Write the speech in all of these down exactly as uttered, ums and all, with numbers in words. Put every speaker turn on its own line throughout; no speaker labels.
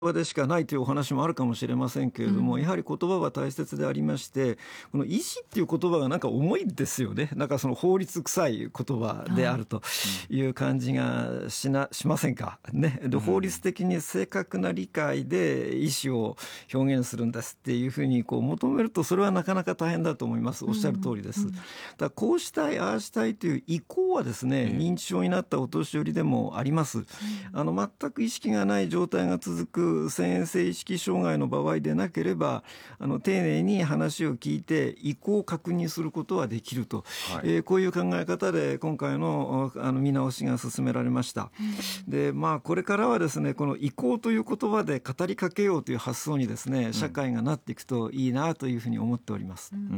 葉でしかないというお話もあるかもしれませんけれども、うん、やはり言葉は大切でありまして、この意思っていう言葉がなんか重いですよね。なんかその法律臭い言葉であるという感じがしな、しませんかね。で、法律的に正確な理解で意思を表現するんですっていうふうにこう求めると、それはなかなか大変だと思います。おっしゃる通りです。うんうん、だからこうしたいああしたいという意向はですね、認知症になったお年寄りでもあります。うん、あの全く意識がない状態が続く遷延性意識障害の場合でなければ、あの丁寧に話を聞いて意向を確認することはできると、はい、えー、こういう考え方で今回の、あの見直しが進められました。うん、で、まあこれからはですね、この意向という言葉で語りかけようという発想にですね、社会がなっていくといいなというふうに思っております。うんうん、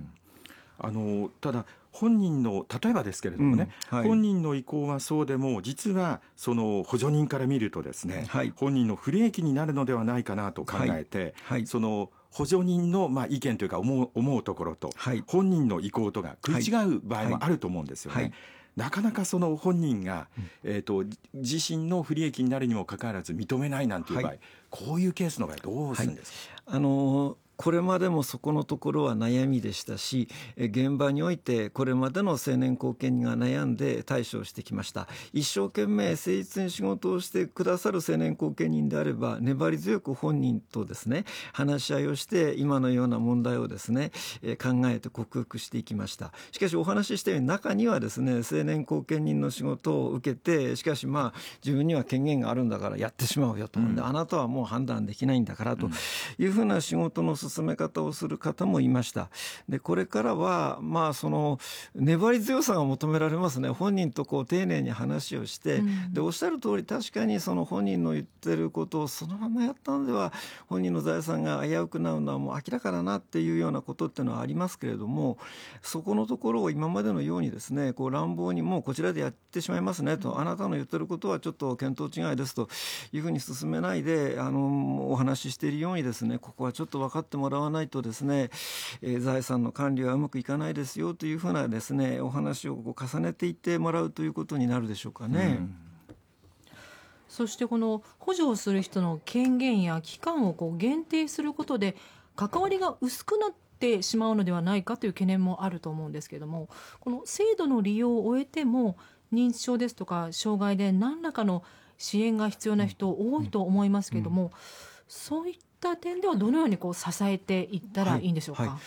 あのただ本人の例えばですけれどもね、うん、はい、本人の意向はそうでも実はその補助人から見るとですね、はい、本人の不利益になるのではないかなと考えて、はいはい、その補助人のまあ意見というか思う、思うところと、はい、本人の意向とが食い違う場合もあると思うんですよね。はいはい、なかなかその本人が、えーと、自身の不利益になるにもかかわらず認めないなんていう場合、はい、こういうケースの場合どうするんですか？
はい、あのーこれまでもそこのところは悩みでしたし、現場においてこれまでの青年後見人が悩んで対処してきました。一生懸命誠実に仕事をしてくださる青年後見人であれば、粘り強く本人とですね話し合いをして今のような問題をですね考えて克服していきました。しかしお話ししたように中にはですね青年後見人の仕事を受けて、しかしまあ自分には権限があるんだからやってしまうよと、うん、であなたはもう判断できないんだからというふうな仕事の進め方をする方もいました。でこれからはまあその粘り強さが求められますね。本人とこう丁寧に話をして、うん、でおっしゃる通り確かにその本人の言ってることをそのままやったのでは本人の財産が危うくなるのはもう明らかだなっていうようなことっていうのはありますけれども、そこのところを今までのようにですねこう乱暴にもうこちらでやってしまいますねと、うん、あなたの言ってることはちょっと見当違いですというふうに進めないで、あのお話ししているようにですね、ここはちょっと分かってもらわないとですね、えー、財産の管理はうまくいかないですよというふうなですねお話をこう重ねていってもらうということになるでしょうかね。うん、
そしてこの補助をする人の権限や期間をこう限定することで関わりが薄くなってしまうのではないかという懸念もあると思うんですけれども、この制度の利用を終えても認知症ですとか障害で何らかの支援が必要な人多いと思いますけれども、うんうん、そういった点ではどのようにこう支えていったらいいんでしょうか？はいはい、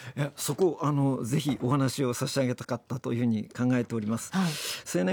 いやそこあのぜひお話を差し上げたかったというふうに考えております。はい、青年